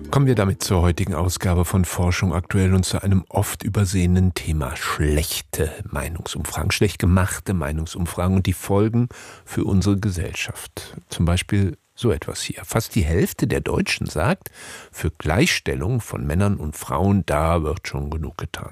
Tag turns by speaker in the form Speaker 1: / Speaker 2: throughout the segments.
Speaker 1: Kommen wir damit zur heutigen Ausgabe von Forschung aktuell und zu einem oft übersehenen Thema: schlechte Meinungsumfragen, schlecht gemachte Meinungsumfragen und die Folgen für unsere Gesellschaft. Zum Beispiel so etwas hier. Fast die Hälfte der Deutschen sagt, für Gleichstellung von Männern und Frauen, da wird schon genug getan.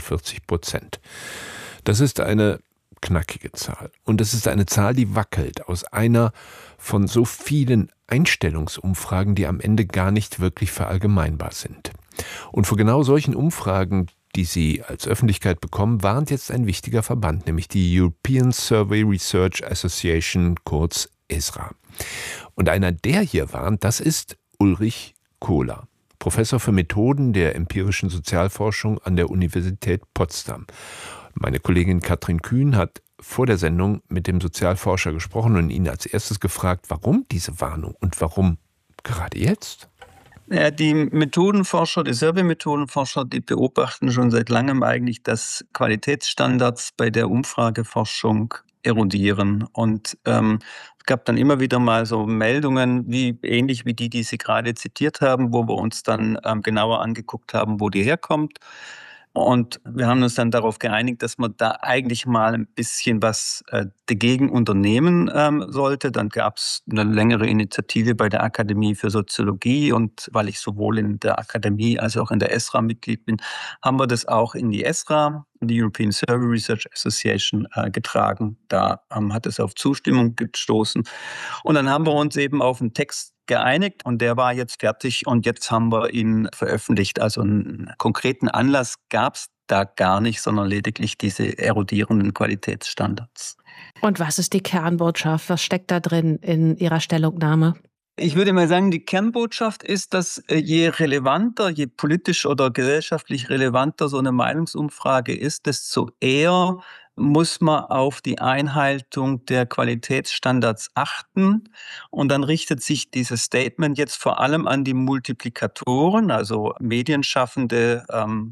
Speaker 1: 46%. Das ist eine knackige Zahl. Und es ist eine Zahl, die wackelt aus einer von so vielen Einstellungsumfragen, die am Ende gar nicht wirklich verallgemeinbar sind. Und vor genau solchen Umfragen, die Sie als Öffentlichkeit bekommen, warnt jetzt ein wichtiger Verband, nämlich die European Survey Research Association, kurz ESRA. Und einer, der hier warnt, das ist Ulrich Kohler, Professor für Methoden der empirischen Sozialforschung an der Universität Potsdam. Meine Kollegin Katrin Kühn hat vor der Sendung mit dem Sozialforscher gesprochen und ihn als erstes gefragt, warum diese Warnung und warum gerade jetzt?
Speaker 2: Ja, die Methodenforscher, die Survey-Methodenforscher, die beobachten schon seit langem eigentlich, dass Qualitätsstandards bei der Umfrageforschung erodieren. Und es gab dann immer wieder mal so Meldungen, ähnlich wie die Sie gerade zitiert haben, wo wir uns dann genauer angeguckt haben, wo die herkommt. Und wir haben uns dann darauf geeinigt, dass man da eigentlich mal ein bisschen was dagegen unternehmen sollte. Dann gab es eine längere Initiative bei der Akademie für Soziologie, und weil ich sowohl in der Akademie als auch in der ESRA Mitglied bin, haben wir das auch in die ESRA, die European Survey Research Association, getragen. Da hat es auf Zustimmung gestoßen. Und dann haben wir uns eben auf einen Text geeinigt und der war jetzt fertig und jetzt haben wir ihn veröffentlicht. Also einen konkreten Anlass gab es da gar nicht, sondern lediglich diese erodierenden Qualitätsstandards.
Speaker 3: Und was ist die Kernbotschaft? Was steckt da drin in Ihrer Stellungnahme?
Speaker 2: Ich würde mal sagen, die Kernbotschaft ist, dass je relevanter, je politisch oder gesellschaftlich relevanter so eine Meinungsumfrage ist, desto eher muss man auf die Einhaltung der Qualitätsstandards achten. Und dann richtet sich dieses Statement jetzt vor allem an die Multiplikatoren, also Medienschaffende,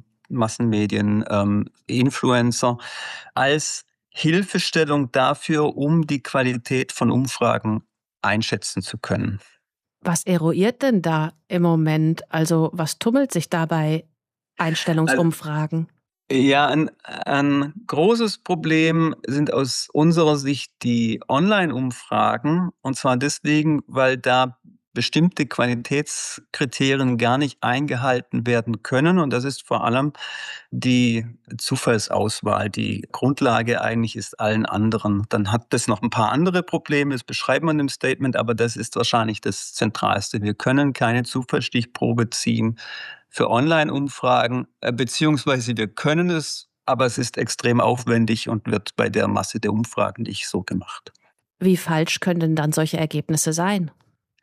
Speaker 2: Massenmedien, Influencer, als Hilfestellung dafür, um die Qualität von Umfragen einschätzen zu können.
Speaker 3: Was eruiert denn da im Moment? Also was tummelt sich da bei Einstellungsumfragen?
Speaker 2: Ja, ein großes Problem sind aus unserer Sicht die Online-Umfragen. Und zwar deswegen, weil da bestimmte Qualitätskriterien gar nicht eingehalten werden können. Und das ist vor allem die Zufallsauswahl. Die Grundlage eigentlich ist allen anderen. Dann hat das noch ein paar andere Probleme, das beschreibt man im Statement, aber das ist wahrscheinlich das Zentralste. Wir können keine Zufallsstichprobe ziehen für Online-Umfragen, beziehungsweise wir können es, aber es ist extrem aufwendig und wird bei der Masse der Umfragen nicht so gemacht.
Speaker 3: Wie falsch können denn dann solche Ergebnisse sein?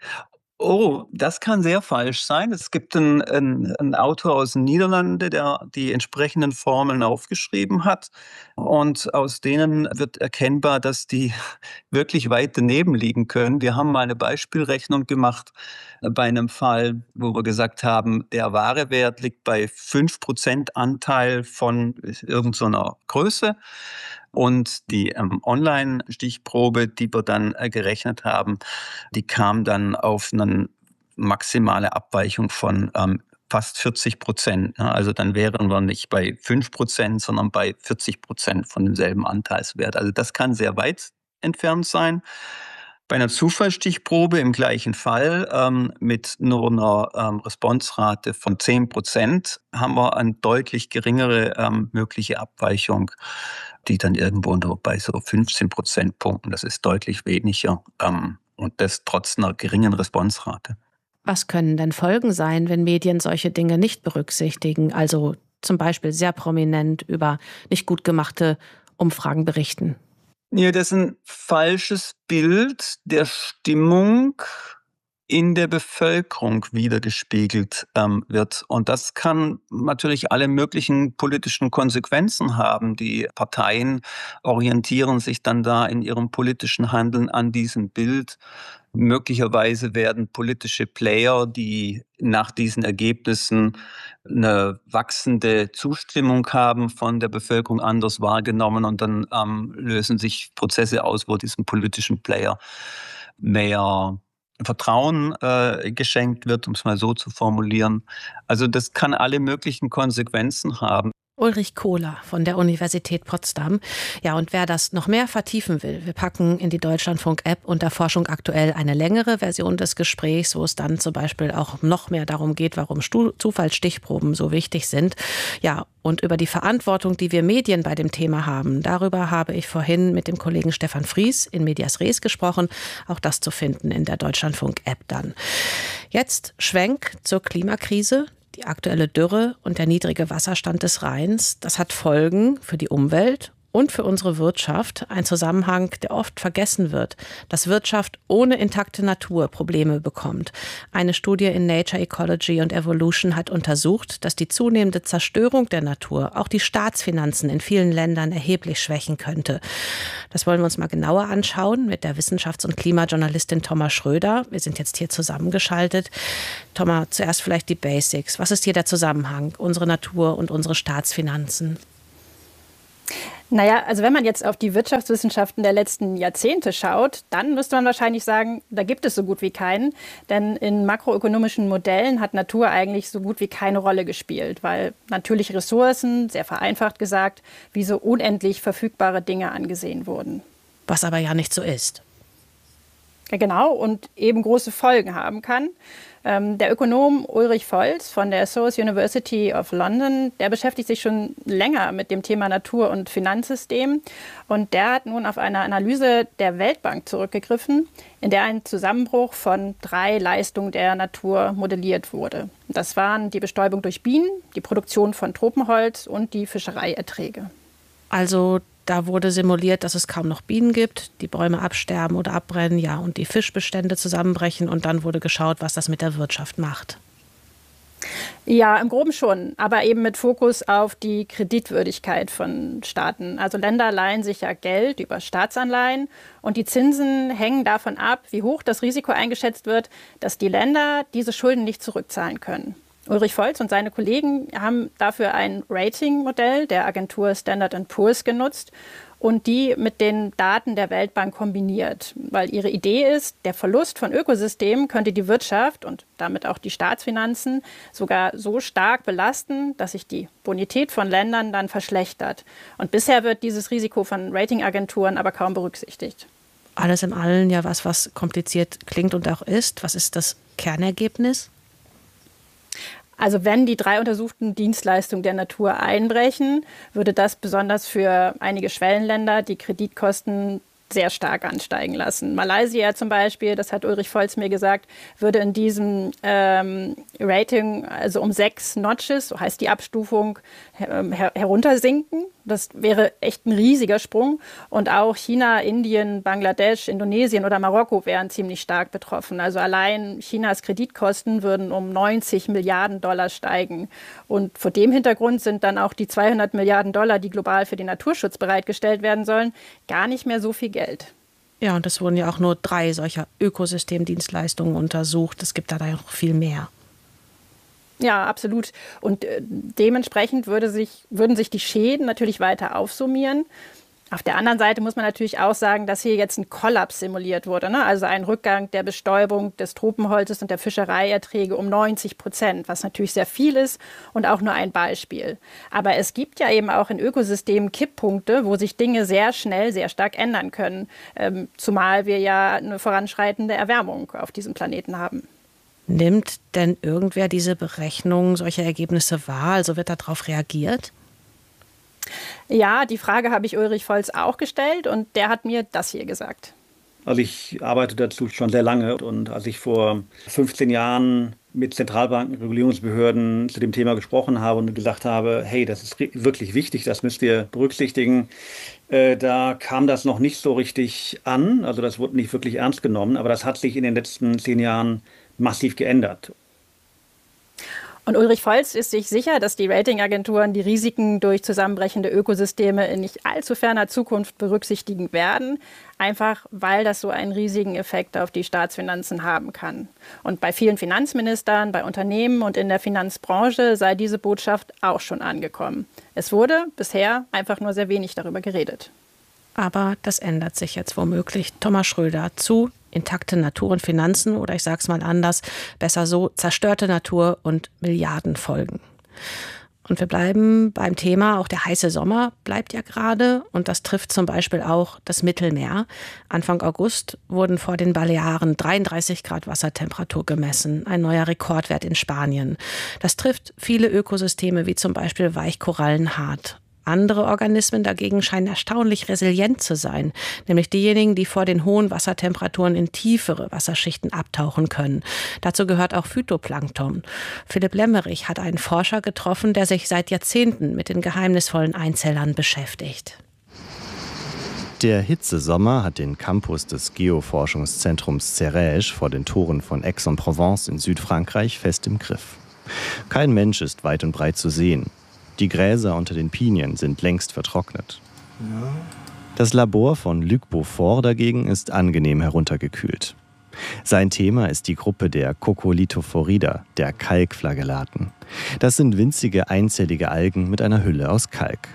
Speaker 2: Oh, das kann sehr falsch sein. Es gibt einen Autor aus den Niederlanden, der die entsprechenden Formeln aufgeschrieben hat. Und aus denen wird erkennbar, dass die wirklich weit daneben liegen können. Wir haben mal eine Beispielrechnung gemacht bei einem Fall, wo wir gesagt haben, der wahre Wert liegt bei 5% Anteil von irgendeiner Größe. Und die Online-Stichprobe, die wir dann gerechnet haben, die kam dann auf eine maximale Abweichung von fast 40%. Also dann wären wir nicht bei 5%, sondern bei 40% von demselben Anteilswert. Also das kann sehr weit entfernt sein. Bei einer Zufallsstichprobe im gleichen Fall mit nur einer Responserate von 10% haben wir eine deutlich geringere mögliche Abweichung, die dann irgendwo nur bei so 15 Prozentpunkten, das ist deutlich weniger, und das trotz einer geringen Responserate.
Speaker 3: Was können denn Folgen sein, wenn Medien solche Dinge nicht berücksichtigen, also zum Beispiel sehr prominent über nicht gut gemachte Umfragen berichten?
Speaker 2: Ja, das ist ein falsches Bild der Stimmung in der Bevölkerung wiedergespiegelt wird. Und das kann natürlich alle möglichen politischen Konsequenzen haben. Die Parteien orientieren sich dann da in ihrem politischen Handeln an diesem Bild. Möglicherweise werden politische Player, die nach diesen Ergebnissen eine wachsende Zustimmung haben, von der Bevölkerung anders wahrgenommen, und dann lösen sich Prozesse aus, wo diesem politischen Player mehr Vertrauen geschenkt wird, um es mal so zu formulieren. Also das kann alle möglichen Konsequenzen haben.
Speaker 3: Ulrich Kohler von der Universität Potsdam. Ja, und wer das noch mehr vertiefen will, wir packen in die Deutschlandfunk-App unter Forschung aktuell eine längere Version des Gesprächs, wo es dann zum Beispiel auch noch mehr darum geht, warum Zufallsstichproben so wichtig sind. Ja, und über die Verantwortung, die wir Medien bei dem Thema haben, darüber habe ich vorhin mit dem Kollegen Stefan Fries in Medias Res gesprochen. Auch das zu finden in der Deutschlandfunk-App dann. Jetzt Schwenk zur Klimakrise. Die aktuelle Dürre und der niedrige Wasserstand des Rheins, das hat Folgen für die Umwelt und für unsere Wirtschaft. Ein Zusammenhang, der oft vergessen wird, dass Wirtschaft ohne intakte Natur Probleme bekommt. Eine Studie in Nature Ecology and Evolution hat untersucht, dass die zunehmende Zerstörung der Natur auch die Staatsfinanzen in vielen Ländern erheblich schwächen könnte. Das wollen wir uns mal genauer anschauen mit der Wissenschafts- und Klimajournalistin Thomas Schröder. Wir sind jetzt hier zusammengeschaltet. Thomas, zuerst vielleicht die Basics. Was ist hier der Zusammenhang, unsere Natur und unsere Staatsfinanzen?
Speaker 4: Naja, also wenn man jetzt auf die Wirtschaftswissenschaften der letzten Jahrzehnte schaut, dann müsste man wahrscheinlich sagen, da gibt es so gut wie keinen. Denn in makroökonomischen Modellen hat Natur eigentlich so gut wie keine Rolle gespielt, weil natürliche Ressourcen, sehr vereinfacht gesagt, wie so unendlich verfügbare Dinge angesehen wurden.
Speaker 3: Was aber ja nicht so ist.
Speaker 4: Ja, genau, und eben große Folgen haben kann. Der Ökonom Ulrich Volz von der Source University of London, der beschäftigt sich schon länger mit dem Thema Natur- und Finanzsystem. Und der hat nun auf eine Analyse der Weltbank zurückgegriffen, in der ein Zusammenbruch von 3 Leistungen der Natur modelliert wurde. Das waren die Bestäubung durch Bienen, die Produktion von Tropenholz und die Fischereierträge.
Speaker 3: Also da wurde simuliert, dass es kaum noch Bienen gibt, die Bäume absterben oder abbrennen, ja, und die Fischbestände zusammenbrechen. Und dann wurde geschaut, was das mit der Wirtschaft macht.
Speaker 4: Ja, im Groben schon, aber eben mit Fokus auf die Kreditwürdigkeit von Staaten. Also Länder leihen sich ja Geld über Staatsanleihen und die Zinsen hängen davon ab, wie hoch das Risiko eingeschätzt wird, dass die Länder diese Schulden nicht zurückzahlen können. Ulrich Volz und seine Kollegen haben dafür ein Ratingmodell der Agentur Standard & Poor's genutzt und die mit den Daten der Weltbank kombiniert. Weil ihre Idee ist, der Verlust von Ökosystemen könnte die Wirtschaft und damit auch die Staatsfinanzen sogar so stark belasten, dass sich die Bonität von Ländern dann verschlechtert. Und bisher wird dieses Risiko von Ratingagenturen aber kaum berücksichtigt.
Speaker 3: Alles in allem ja was kompliziert klingt und auch ist. Was ist das Kernergebnis?
Speaker 4: Also wenn die 3 untersuchten Dienstleistungen der Natur einbrechen, würde das besonders für einige Schwellenländer die Kreditkosten sehr stark ansteigen lassen. Malaysia zum Beispiel, das hat Ulrich Volz mir gesagt, würde in diesem Rating also um 6 Notches, so heißt die Abstufung, heruntersinken. Das wäre echt ein riesiger Sprung. Und auch China, Indien, Bangladesch, Indonesien oder Marokko wären ziemlich stark betroffen. Also allein Chinas Kreditkosten würden um 90 Milliarden Dollar steigen. Und vor dem Hintergrund sind dann auch die 200 Milliarden Dollar, die global für den Naturschutz bereitgestellt werden sollen, gar nicht mehr so viel Geld.
Speaker 3: Ja, und es wurden ja auch nur 3 solcher Ökosystemdienstleistungen untersucht. Es gibt da noch viel mehr.
Speaker 4: Ja, absolut. Und dementsprechend würden sich die Schäden natürlich weiter aufsummieren. Auf der anderen Seite muss man natürlich auch sagen, dass hier jetzt ein Kollaps simuliert wurde, ne? Also ein Rückgang der Bestäubung des Tropenholzes und der Fischereierträge um 90%, was natürlich sehr viel ist und auch nur ein Beispiel. Aber es gibt ja eben auch in Ökosystemen Kipppunkte, wo sich Dinge sehr schnell, sehr stark ändern können, zumal wir ja eine voranschreitende Erwärmung auf diesem Planeten haben.
Speaker 3: Nimmt denn irgendwer diese Berechnung, solche Ergebnisse wahr? Also wird darauf reagiert?
Speaker 4: Ja, die Frage habe ich Ulrich Volz auch gestellt und der hat mir das hier gesagt.
Speaker 5: Also ich arbeite dazu schon sehr lange und als ich vor 15 Jahren mit Zentralbanken, Regulierungsbehörden zu dem Thema gesprochen habe und gesagt habe, hey, das ist wirklich wichtig, das müsst ihr berücksichtigen, da kam das noch nicht so richtig an, also das wurde nicht wirklich ernst genommen, aber das hat sich in den letzten 10 Jahren massiv geändert.
Speaker 4: Und Ulrich Volz ist sich sicher, dass die Ratingagenturen die Risiken durch zusammenbrechende Ökosysteme in nicht allzu ferner Zukunft berücksichtigen werden, einfach weil das so einen riesigen Effekt auf die Staatsfinanzen haben kann. Und bei vielen Finanzministern, bei Unternehmen und in der Finanzbranche sei diese Botschaft auch schon angekommen. Es wurde bisher einfach nur sehr wenig darüber geredet.
Speaker 3: Aber das ändert sich jetzt womöglich. Thomas Schröder zu intakte Natur und Finanzen oder ich sage es mal anders, besser so, zerstörte Natur und Milliardenfolgen. Und wir bleiben beim Thema, auch der heiße Sommer bleibt ja gerade und das trifft zum Beispiel auch das Mittelmeer. Anfang August wurden vor den Balearen 33 Grad Wassertemperatur gemessen, ein neuer Rekordwert in Spanien. Das trifft viele Ökosysteme wie zum Beispiel Weichkorallen hart. Andere Organismen dagegen scheinen erstaunlich resilient zu sein, nämlich diejenigen, die vor den hohen Wassertemperaturen in tiefere Wasserschichten abtauchen können. Dazu gehört auch Phytoplankton. Philipp Lemmerich hat einen Forscher getroffen, der sich seit Jahrzehnten mit den geheimnisvollen Einzellern beschäftigt.
Speaker 6: Der Hitzesommer hat den Campus des Geoforschungszentrums Cerege vor den Toren von Aix-en-Provence in Südfrankreich fest im Griff. Kein Mensch ist weit und breit zu sehen. Die Gräser unter den Pinien sind längst vertrocknet. Das Labor von Luc Beaufort dagegen ist angenehm heruntergekühlt. Sein Thema ist die Gruppe der Coccolithophorida, der Kalkflagellaten. Das sind winzige einzellige Algen mit einer Hülle aus Kalk.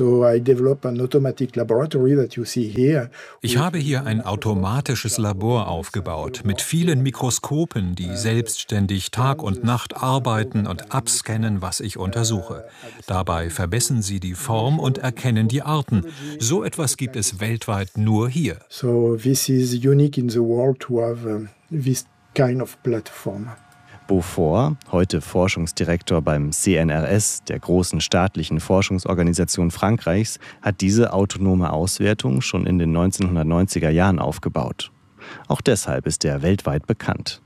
Speaker 7: Ich habe hier ein automatisches Labor aufgebaut mit vielen Mikroskopen, die selbstständig Tag und Nacht arbeiten und abscannen, was ich untersuche. Dabei verbessern sie die Form und erkennen die Arten. So etwas gibt es weltweit nur hier.
Speaker 8: This is unique in the world to have this kind of platform.
Speaker 6: Beaufort, heute Forschungsdirektor beim CNRS, der großen staatlichen Forschungsorganisation Frankreichs, hat diese autonome Auswertung schon in den 1990er Jahren aufgebaut. Auch deshalb ist er weltweit bekannt.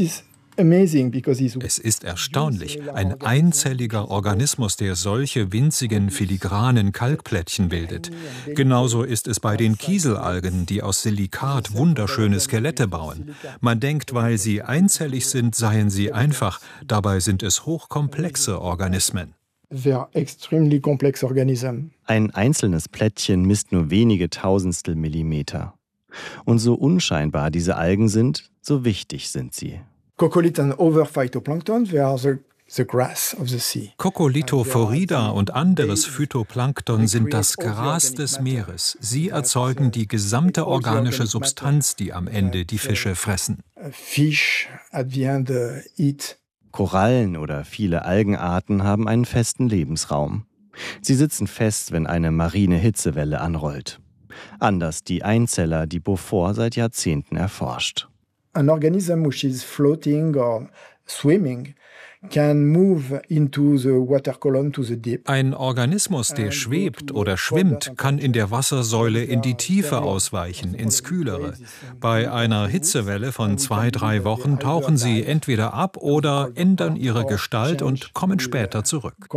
Speaker 7: Es ist erstaunlich, ein einzelliger Organismus, der solche winzigen, filigranen Kalkplättchen bildet. Genauso ist es bei den Kieselalgen, die aus Silikat wunderschöne Skelette bauen. Man denkt, weil sie einzellig sind, seien sie einfach. Dabei sind es hochkomplexe Organismen.
Speaker 6: Ein einzelnes Plättchen misst nur wenige Tausendstel Millimeter. Und so unscheinbar diese Algen sind, so wichtig sind sie.
Speaker 7: Coccolithophorida und anderes Phytoplankton sind das Gras des Meeres. Sie erzeugen die gesamte organische Substanz, die am Ende die Fische fressen.
Speaker 6: Korallen oder viele Algenarten haben einen festen Lebensraum. Sie sitzen fest, wenn eine marine Hitzewelle anrollt. Anders die Einzeller, die Beaufort seit Jahrzehnten erforscht.
Speaker 8: An organism which is floating or swimming can move into the water column to the deep.
Speaker 7: Ein Organismus, der schwebt oder schwimmt, kann in der Wassersäule in die Tiefe ausweichen, ins Kühlere. Bei einer Hitzewelle von 2-3 Wochen tauchen sie entweder ab oder ändern ihre Gestalt und kommen später zurück.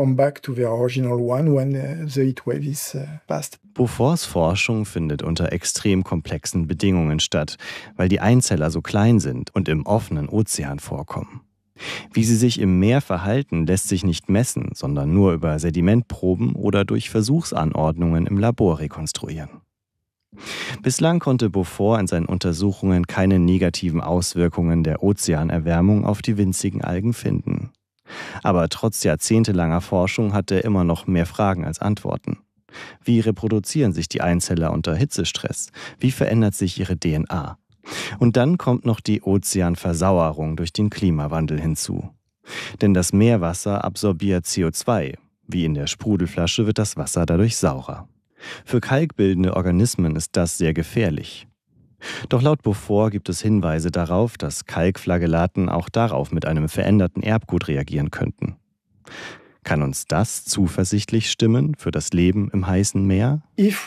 Speaker 6: Beauforts Forschung findet unter extrem komplexen Bedingungen statt, weil die Einzeller so klein sind und im offenen Ozean vorkommen. Wie sie sich im Meer verhalten, lässt sich nicht messen, sondern nur über Sedimentproben oder durch Versuchsanordnungen im Labor rekonstruieren. Bislang konnte Beaufort in seinen Untersuchungen keine negativen Auswirkungen der Ozeanerwärmung auf die winzigen Algen finden. Aber trotz jahrzehntelanger Forschung hat er immer noch mehr Fragen als Antworten. Wie reproduzieren sich die Einzeller unter Hitzestress? Wie verändert sich ihre DNA? Und dann kommt noch die Ozeanversauerung durch den Klimawandel hinzu. Denn das Meerwasser absorbiert CO2. Wie in der Sprudelflasche wird das Wasser dadurch saurer. Für kalkbildende Organismen ist das sehr gefährlich. Doch laut Beaufort gibt es Hinweise darauf, dass Kalkflagellaten auch darauf mit einem veränderten Erbgut reagieren könnten. Kann uns das zuversichtlich stimmen für das Leben im heißen Meer?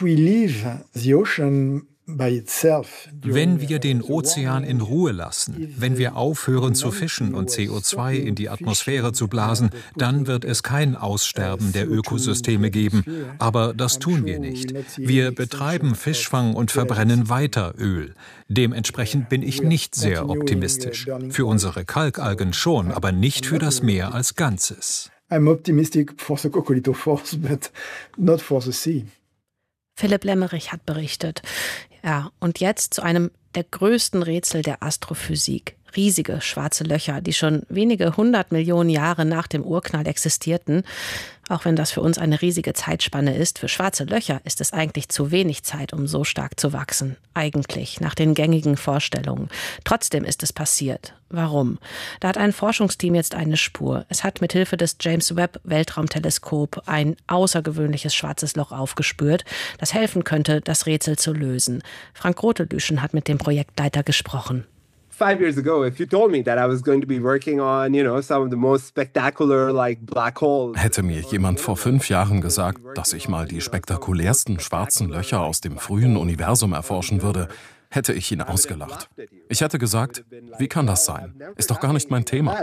Speaker 7: Wenn wir den Ozean in Ruhe lassen, wenn wir aufhören zu fischen und CO2 in die Atmosphäre zu blasen, dann wird es kein Aussterben der Ökosysteme geben. Aber das tun wir nicht. Wir betreiben Fischfang und verbrennen weiter Öl. Dementsprechend bin ich nicht sehr optimistisch. Für unsere Kalkalgen schon, aber nicht für das Meer als Ganzes.
Speaker 8: I'm optimistic for the coccolithophores, but not for the sea.
Speaker 3: Philipp Lemmerich hat berichtet. Ja, und jetzt zu einem der größten Rätsel der Astrophysik. Riesige schwarze Löcher, die schon wenige 100 Millionen Jahre nach dem Urknall existierten. Auch wenn das für uns eine riesige Zeitspanne ist, für schwarze Löcher ist es eigentlich zu wenig Zeit, um so stark zu wachsen. Eigentlich, nach den gängigen Vorstellungen. Trotzdem ist es passiert. Warum? Da hat ein Forschungsteam jetzt eine Spur. Es hat mithilfe des James Webb Weltraumteleskop ein außergewöhnliches schwarzes Loch aufgespürt, das helfen könnte, das Rätsel zu lösen. Frank Grote-Lüschen hat mit dem Projektleiter gesprochen.
Speaker 9: 5 years ago, if you told me that I was going to be working on, some of the most spectacular, like black holes.
Speaker 10: Hätte mir jemand vor 5 Jahren gesagt, dass ich mal die spektakulärsten schwarzen Löcher aus dem frühen Universum erforschen würde, hätte ich ihn ausgelacht. Ich hätte gesagt, wie kann das sein? Ist doch gar nicht mein Thema.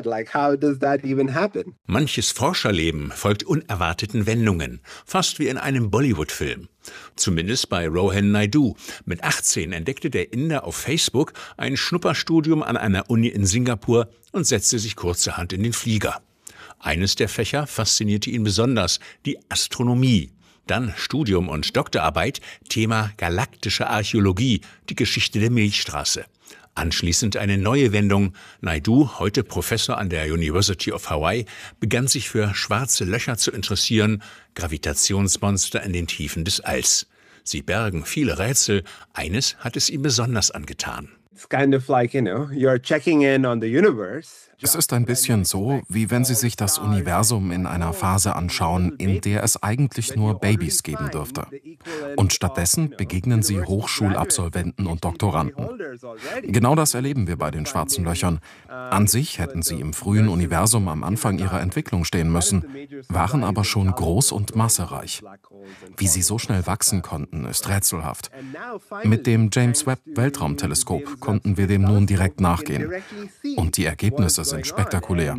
Speaker 11: Manches Forscherleben folgt unerwarteten Wendungen, fast wie in einem Bollywood-Film. Zumindest bei Rohan Naidu. Mit 18 entdeckte der Inder auf Facebook ein Schnupperstudium an einer Uni in Singapur und setzte sich kurzerhand in den Flieger. Eines der Fächer faszinierte ihn besonders, die Astronomie. Dann Studium und Doktorarbeit, Thema galaktische Archäologie, die Geschichte der Milchstraße. Anschließend eine neue Wendung. Naidu, heute Professor an der University of Hawaii, begann sich für schwarze Löcher zu interessieren, Gravitationsmonster in den Tiefen des Alls. Sie bergen viele Rätsel, eines hat es ihm besonders angetan.
Speaker 9: It's kind of like, you're checking in on the universe.
Speaker 10: Es ist ein bisschen so, wie wenn Sie sich das Universum in einer Phase anschauen, in der es eigentlich nur Babys geben dürfte. Und stattdessen begegnen Sie Hochschulabsolventen und Doktoranden. Genau das erleben wir bei den schwarzen Löchern. An sich hätten sie im frühen Universum am Anfang ihrer Entwicklung stehen müssen, waren aber schon groß und massereich. Wie sie so schnell wachsen konnten, ist rätselhaft. Mit dem James Webb Weltraumteleskop konnten wir dem nun direkt nachgehen. Und die Ergebnisse sind spektakulär.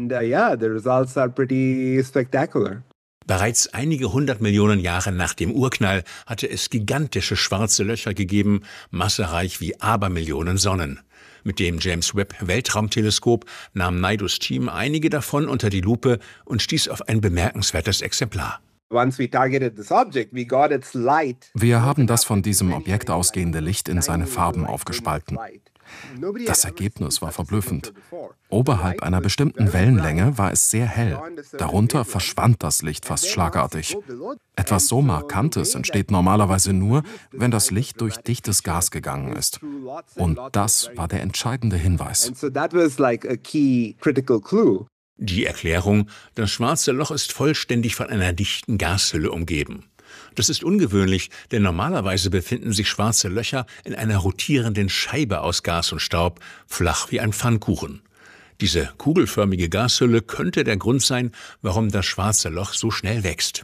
Speaker 11: Bereits einige 100 Millionen Jahre nach dem Urknall hatte es gigantische schwarze Löcher gegeben, massereich wie Abermillionen Sonnen. Mit dem James Webb Weltraumteleskop nahm Naidus Team einige davon unter die Lupe und stieß auf ein bemerkenswertes Exemplar.
Speaker 10: Wir haben das von diesem Objekt ausgehende Licht in seine Farben aufgespalten. Das Ergebnis war verblüffend. Oberhalb einer bestimmten Wellenlänge war es sehr hell. Darunter verschwand das Licht fast schlagartig. Etwas so Markantes entsteht normalerweise nur, wenn das Licht durch dichtes Gas gegangen ist. Und das war der entscheidende Hinweis.
Speaker 11: Die Erklärung, das schwarze Loch ist vollständig von einer dichten Gashülle umgeben. Das ist ungewöhnlich, denn normalerweise befinden sich schwarze Löcher in einer rotierenden Scheibe aus Gas und Staub, flach wie ein Pfannkuchen. Diese kugelförmige Gashülle könnte der Grund sein, warum das schwarze Loch so schnell wächst.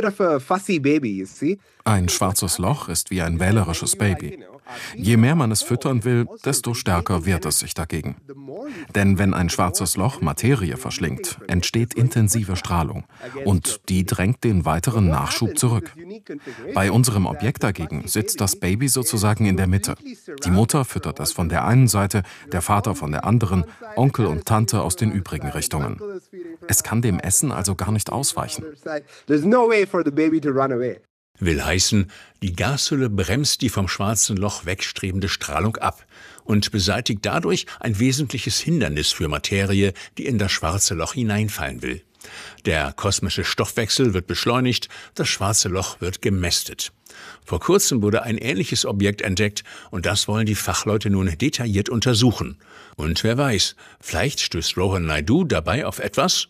Speaker 10: Ein schwarzes Loch ist wie ein wählerisches Baby. Je mehr man es füttern will, desto stärker wehrt es sich dagegen. Denn wenn ein schwarzes Loch Materie verschlingt, entsteht intensive Strahlung und die drängt den weiteren Nachschub zurück. Bei unserem Objekt dagegen sitzt das Baby sozusagen in der Mitte. Die Mutter füttert es von der einen Seite, der Vater von der anderen, Onkel und Tante aus den übrigen Richtungen. Es kann dem Essen also gar nicht ausweichen.
Speaker 11: Will heißen, die Gashülle bremst die vom schwarzen Loch wegstrebende Strahlung ab und beseitigt dadurch ein wesentliches Hindernis für Materie, die in das schwarze Loch hineinfallen will. Der kosmische Stoffwechsel wird beschleunigt, das schwarze Loch wird gemästet. Vor kurzem wurde ein ähnliches Objekt entdeckt und das wollen die Fachleute nun detailliert untersuchen. Und wer weiß, vielleicht stößt Rohan Naidu dabei auf etwas,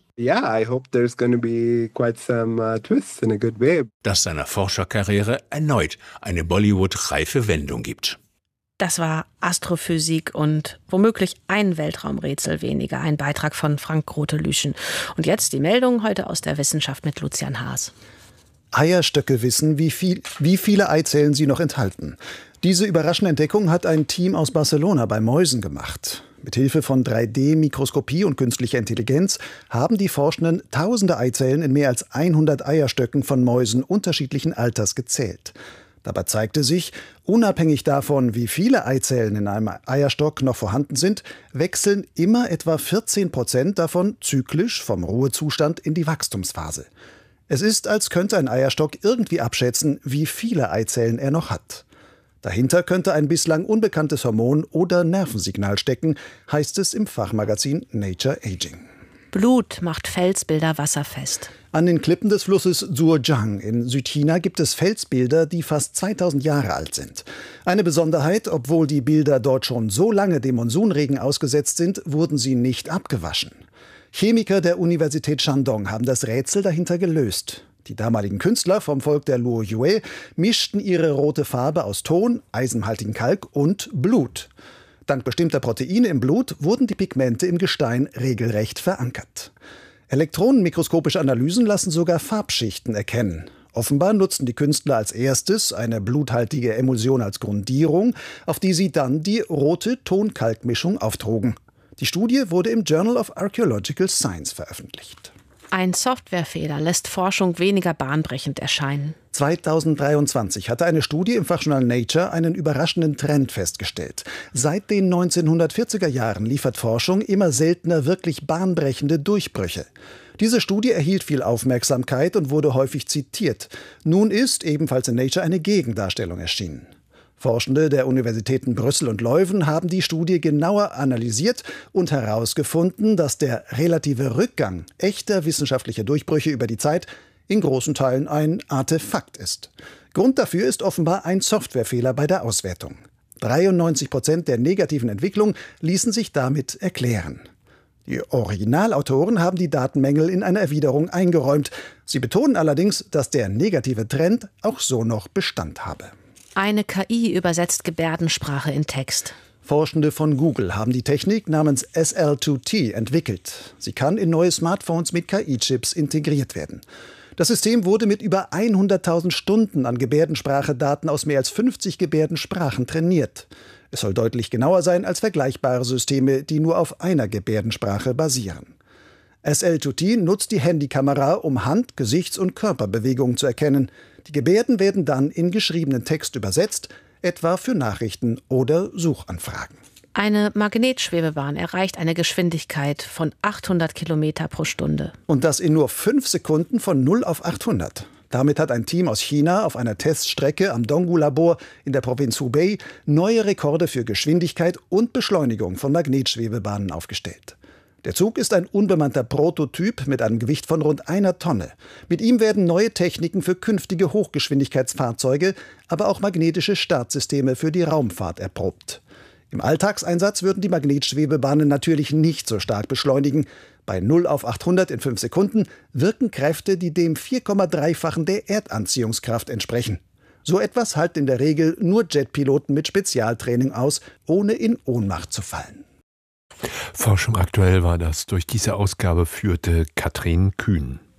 Speaker 11: das seiner Forscherkarriere erneut eine Bollywood-reife Wendung gibt.
Speaker 3: Das war Astrophysik und womöglich ein Weltraumrätsel weniger, ein Beitrag von Frank Grote-Lüschen. Und jetzt die Meldung heute aus der Wissenschaft mit Lucian Haas.
Speaker 12: Eierstöcke wissen, wie viele Eizellen sie noch enthalten. Diese überraschende Entdeckung hat ein Team aus Barcelona bei Mäusen gemacht. Mithilfe von 3D-Mikroskopie und künstlicher Intelligenz haben die Forschenden tausende Eizellen in mehr als 100 Eierstöcken von Mäusen unterschiedlichen Alters gezählt. Dabei zeigte sich, unabhängig davon, wie viele Eizellen in einem Eierstock noch vorhanden sind, wechseln immer etwa 14% davon zyklisch vom Ruhezustand in die Wachstumsphase. Es ist, als könnte ein Eierstock irgendwie abschätzen, wie viele Eizellen er noch hat. Dahinter könnte ein bislang unbekanntes Hormon oder Nervensignal stecken, heißt es im Fachmagazin Nature Aging.
Speaker 3: Blut macht Felsbilder wasserfest.
Speaker 12: An den Klippen des Flusses Zhuojiang in Südchina gibt es Felsbilder, die fast 2000 Jahre alt sind. Eine Besonderheit, obwohl die Bilder dort schon so lange dem Monsunregen ausgesetzt sind, wurden sie nicht abgewaschen. Chemiker der Universität Shandong haben das Rätsel dahinter gelöst. Die damaligen Künstler vom Volk der Luo Yue mischten ihre rote Farbe aus Ton, eisenhaltigen Kalk und Blut. Dank bestimmter Proteine im Blut wurden die Pigmente im Gestein regelrecht verankert. Elektronenmikroskopische Analysen lassen sogar Farbschichten erkennen. Offenbar nutzten die Künstler als erstes eine bluthaltige Emulsion als Grundierung, auf die sie dann die rote Ton-Kalk-Mischung auftrugen. Die Studie wurde im Journal of Archaeological Science veröffentlicht.
Speaker 3: Ein Softwarefehler lässt Forschung weniger bahnbrechend erscheinen.
Speaker 12: 2023 hatte eine Studie im Fachjournal Nature einen überraschenden Trend festgestellt. Seit den 1940er Jahren liefert Forschung immer seltener wirklich bahnbrechende Durchbrüche. Diese Studie erhielt viel Aufmerksamkeit und wurde häufig zitiert. Nun ist ebenfalls in Nature eine Gegendarstellung erschienen. Forschende der Universitäten Brüssel und Leuven haben die Studie genauer analysiert und herausgefunden, dass der relative Rückgang echter wissenschaftlicher Durchbrüche über die Zeit in großen Teilen ein Artefakt ist. Grund dafür ist offenbar ein Softwarefehler bei der Auswertung. 93% der negativen Entwicklung ließen sich damit erklären. Die Originalautoren haben die Datenmängel in einer Erwiderung eingeräumt. Sie betonen allerdings, dass der negative Trend auch so noch Bestand habe.
Speaker 3: Eine KI übersetzt Gebärdensprache in Text.
Speaker 12: Forschende von Google haben die Technik namens SL2T entwickelt. Sie kann in neue Smartphones mit KI-Chips integriert werden. Das System wurde mit über 100.000 Stunden an Gebärdensprache-Daten aus mehr als 50 Gebärdensprachen trainiert. Es soll deutlich genauer sein als vergleichbare Systeme, die nur auf einer Gebärdensprache basieren. SL2T nutzt die Handykamera, um Hand-, Gesichts- und Körperbewegungen zu erkennen. Die Gebärden werden dann in geschriebenen Text übersetzt, etwa für Nachrichten oder Suchanfragen.
Speaker 3: Eine Magnetschwebebahn erreicht eine Geschwindigkeit von 800 Kilometer pro Stunde.
Speaker 12: Und das in nur 5 Sekunden von 0 auf 800. Damit hat ein Team aus China auf einer Teststrecke am Donggu-Labor in der Provinz Hubei neue Rekorde für Geschwindigkeit und Beschleunigung von Magnetschwebebahnen aufgestellt. Der Zug ist ein unbemannter Prototyp mit einem Gewicht von rund 1 Tonne. Mit ihm werden neue Techniken für künftige Hochgeschwindigkeitsfahrzeuge, aber auch magnetische Startsysteme für die Raumfahrt erprobt. Im Alltagseinsatz würden die Magnetschwebebahnen natürlich nicht so stark beschleunigen. Bei 0 auf 800 in 5 Sekunden wirken Kräfte, die dem 4,3-fachen der Erdanziehungskraft entsprechen. So etwas halten in der Regel nur Jetpiloten mit Spezialtraining aus, ohne in Ohnmacht zu fallen.
Speaker 1: Forschung aktuell war das. Durch diese Ausgabe führte Katrin Kühn.